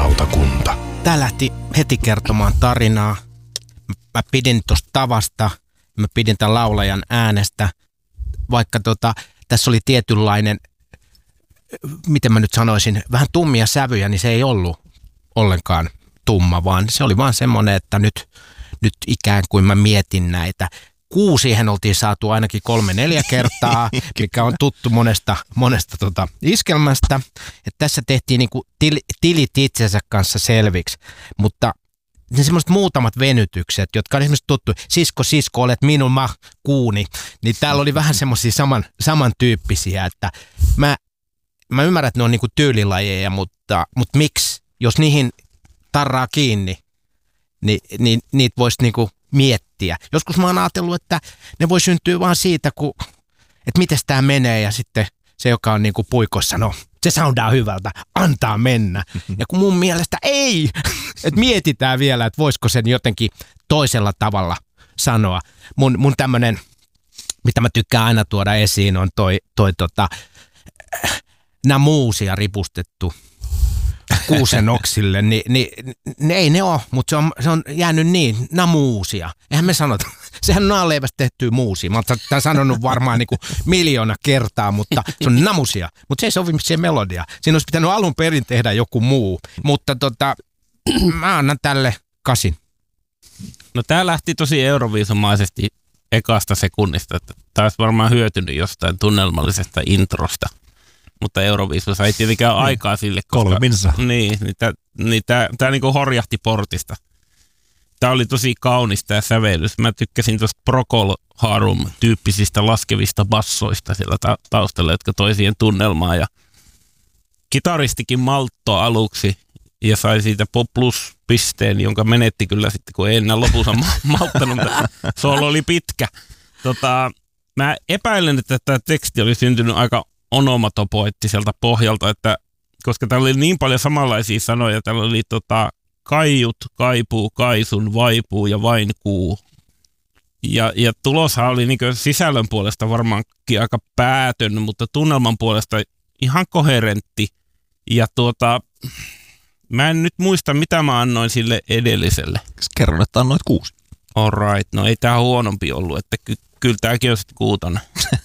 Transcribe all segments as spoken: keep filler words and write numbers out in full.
Laulajalautakunta. Tää lähti heti kertomaan tarinaa. Mä pidin tosta tavasta, mä pidin tämän laulajan äänestä, vaikka tota, tässä oli tietynlainen, miten mä nyt sanoisin, vähän tummia sävyjä, niin se ei ollut ollenkaan tumma, vaan se oli vaan semmoinen, että nyt, nyt ikään kuin mä mietin näitä. Kuusiin oltiin saatu ainakin kolme neljä kertaa, mikä on tuttu monesta, monesta tota iskelmästä. Et tässä tehtiin niinku til, tilit itsensä kanssa selviksi, mutta ne semmoiset muutamat venytykset, jotka on esimerkiksi tuttu, sisko, sisko, olet minun ma, kuuni, niin täällä oli vähän semmoisia saman, samantyyppisiä, että mä, mä ymmärrän, että ne on niinku tyylilajeja, mutta, mutta miksi, jos niihin tarraa kiinni, niin, niin niitä voisi niinku miettiä. Joskus mä oon ajatellut, että ne voi syntyä vaan siitä, kun, että miten tämä menee ja sitten se, joka on niinku puikossa, sanoo, se soundaa hyvältä, antaa mennä. Ja kun mun mielestä ei, että mietitään vielä, että voisiko sen jotenkin toisella tavalla sanoa. Mun, mun tämmönen, mitä mä tykkään aina tuoda esiin, on toi, toi tota, namuusia ripustettu kuusen oksille, niin, niin ne ei ne ole, mutta se on, se on jäänyt niin, namuusia. Eihän me sanota, sehän on naaleivästä tehtyä muusia. Mä oon tämän sanonut varmaan niin kuin miljoona kertaa, mutta se on namusia. Mutta se ei sovi siihen melodia. Siinä olisi pitänyt alun perin tehdä joku muu. Mutta tota, mä annan tälle kasin. No tää lähti tosi euroviisumaisesti ekasta sekunnista. Tää olisi varmaan hyötynyt jostain tunnelmallisesta introsta. Mutta Euroviisussa ei tietenkään ole aikaa sille, koska kolme minsa. Niin, niin tämä niin tää niinku horjahti portista. Tämä oli tosi kaunis tämä sävellys. Mä tykkäsin tuosta Procol Harum-tyyppisistä laskevista bassoista siellä ta- taustalla, jotka toi siihen tunnelmaa. Ja kitaristikin malttoi aluksi ja sai siitä Pop Plus-pisteen, jonka menetti kyllä sitten, kun ei enää lopussa malttanut. Solo oli pitkä. Tota, mä epäilen, että tämä teksti oli syntynyt aika onomatopoettiselta pohjalta, että koska täällä oli niin paljon samanlaisia sanoja, täällä oli tota, kaiut, kaipuu, kaisun, vaipuu ja vain kuu. Ja, ja tuloshan oli niin sisällön puolesta varmaankin aika päätön, mutta tunnelman puolesta ihan koherentti. Ja tuota, mä en nyt muista, mitä mä annoin sille edelliselle. Kerron, että annoit kuusi. All right, no ei tää huonompi ollut, että ky- kyllä tääkin on sitten kuutonen.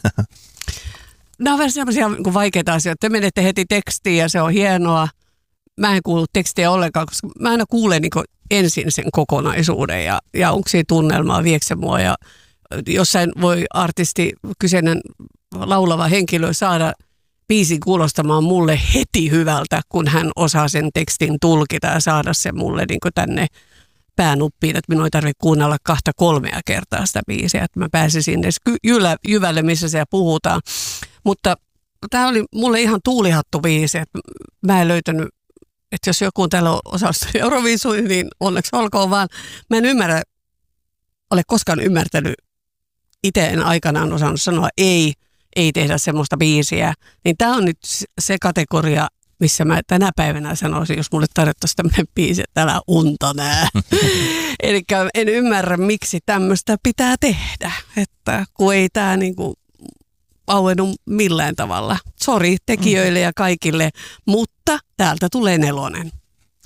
Nämä on vähän sellaisia niin vaikeita asioita. Te menette heti tekstiin ja se on hienoa. Mä en kuulu tekstiä ollenkaan, koska mä aina kuulen niin ensin sen kokonaisuuden ja, ja onko siinä tunnelmaa, viekö se mua. Ja jossain voi artisti, kyseinen laulava henkilö saada biisin kuulostamaan mulle heti hyvältä, kun hän osaa sen tekstin tulkita ja saada sen mulle niin tänne päänuppiin, että minun ei tarvitse kuunnella kahta kolmea kertaa sitä biisiä, että mä pääsisin edes jylä, jyvälle, missä siellä puhutaan. Mutta tämä oli mulle ihan tuulihattu biisi, että mä en löytänyt, että jos joku täällä on osallistunut Euroviisuihin, niin onneksi olkoon vaan. Mä en ymmärrä, ole koskaan ymmärtänyt, itse en aikanaan osannut sanoa ei, ei tehdä semmoista biisiä. Niin tämä on nyt se kategoria, missä mä tänä päivänä sanoisin, jos mulle tarjottaisiin tämmöinen biisi, että älä unta nää. Eli en ymmärrä, miksi tämmöistä pitää tehdä, että kun ei tämä niinku auennut millään tavalla. Sori tekijöille ja kaikille, mutta täältä tulee nelonen.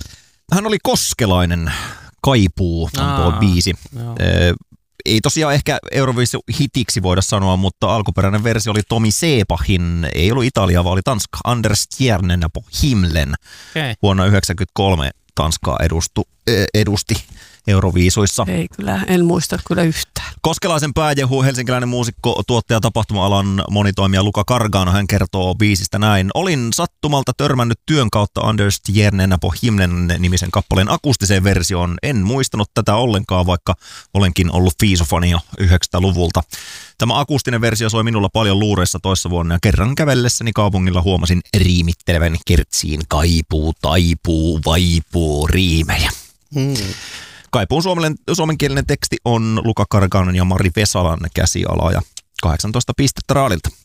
Hän oli koskelainen, kaipuu on tuo biisi. Ee, ei tosiaan ehkä Euroviisu-hitiksi voida sanoa, mutta alkuperäinen versio oli Tomi Seepahin, ei ollut Italia, vaan oli Tanska, Anders Stjernen på himlen. Okay. Vuonna yhdeksänkymmentäkolme Tanskaa edustu, edusti Euroviisuissa. Ei kyllä, en muista kyllä yhtään. Koskelaisen pääjehu, helsinkiläinen muusikko, tuottaja, tapahtuma-alan monitoimija Luca Cargano, hän kertoo biisistä näin. Olin sattumalta törmännyt työn kautta Anders Stjernen på himlen nimisen kappaleen akustiseen versioon. En muistanut tätä ollenkaan, vaikka olenkin ollut fiisofani jo yhdeksänkymmentäluvulta. Tämä akustinen versio soi minulla paljon luureissa toissa vuonna ja kerran kävellessäni kaupungilla huomasin riimittelevän kertsiin kaipuu, taipuu, vaipuu riimejä. Hmm. Kaipuun suomenkielinen teksti on Luca Carganon ja Mari Vesalan käsiala ja kahdeksantoista pistettä Raadilta.